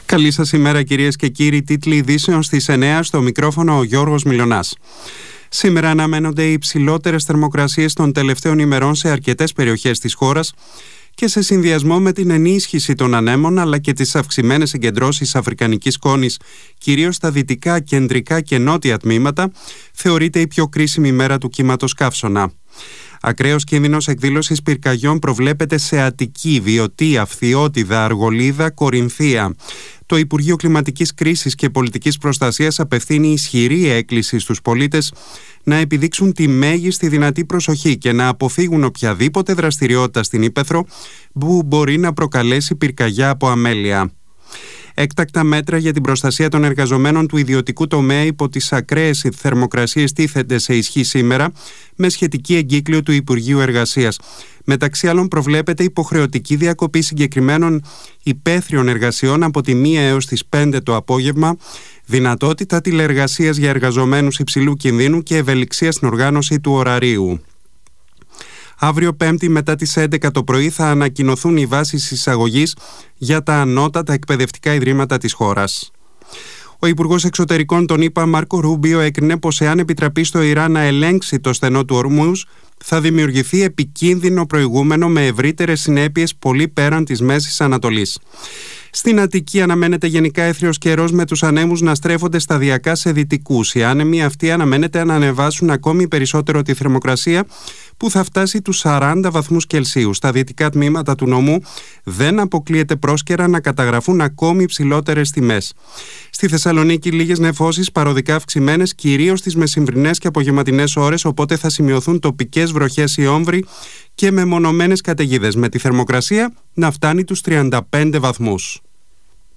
Καλή σας ημέρα κυρίες και κύριοι. Τίτλοι ειδήσεων στις 9, στο μικρόφωνο ο Γιώργος Μιλωνάς. Σήμερα αναμένονται οι υψηλότερες θερμοκρασίες των τελευταίων ημερών σε αρκετές περιοχές της χώρας και σε συνδυασμό με την ενίσχυση των ανέμων αλλά και τις αυξημένες εγκεντρώσεις αφρικανικής σκόνης, κυρίως στα δυτικά, κεντρικά και νότια τμήματα, θεωρείται η πιο κρίσιμη μέρα του κύματος καύσωνα. Ακραίος κίνδυνος εκδήλωσης πυρκαγιών προβλέπεται σε Αττική, Βιωτία, Φθιώτιδα, Αργολίδα, Κορινθία. Το Υπουργείο Κλιματικής Κρίσης και Πολιτικής Προστασίας απευθύνει ισχυρή έκκληση στους πολίτες να επιδείξουν τη μέγιστη δυνατή προσοχή και να αποφύγουν οποιαδήποτε δραστηριότητα στην ύπαιθρο που μπορεί να προκαλέσει πυρκαγιά από αμέλεια. Έκτακτα μέτρα για την προστασία των εργαζομένων του ιδιωτικού τομέα υπό τις ακραίες θερμοκρασίες τίθενται σε ισχύ σήμερα, με σχετική εγκύκλιο του Υπουργείου Εργασίας. Μεταξύ άλλων, προβλέπεται υποχρεωτική διακοπή συγκεκριμένων υπαίθριων εργασιών από τη 1 έως τις 5 το απόγευμα, δυνατότητα τηλεεργασίας για εργαζομένους υψηλού κινδύνου και ευελιξία στην οργάνωση του ωραρίου. Αύριο Πέμπτη μετά τις 11 το πρωί θα ανακοινωθούν οι βάσεις εισαγωγής για τα ανώτατα εκπαιδευτικά ιδρύματα της χώρας. Ο Υπουργός Εξωτερικών των ΗΠΑ Μάρκο Ρούμπιο έκρινε πως εάν επιτραπεί στο Ιράν να ελέγξει το στενό του Ορμούζ, θα δημιουργηθεί επικίνδυνο προηγούμενο με ευρύτερες συνέπειες πολύ πέραν της Μέσης Ανατολής. Στην Αττική αναμένεται γενικά έθριος καιρός με τους ανέμους να στρέφονται σταδιακά σε δυτικούς. Οι άνεμοι αυτοί αναμένεται να ανεβάσουν ακόμη περισσότερο τη θερμοκρασία που θα φτάσει τους 40 βαθμούς Κελσίου. Στα δυτικά τμήματα του νομού δεν αποκλείεται πρόσκαιρα να καταγραφούν ακόμη υψηλότερες τιμές. Στη Θεσσαλονίκη λίγες νεφώσεις παροδικά αυξημένες κυρίως στις μεσημβρινές και απογευματινές ώρες, οπότε θα σημειωθούν τοπικές βροχές ή όμβροι και μεμονωμένες καταιγίδες, με τη θερμοκρασία να φτάνει τους 35 βαθμούς.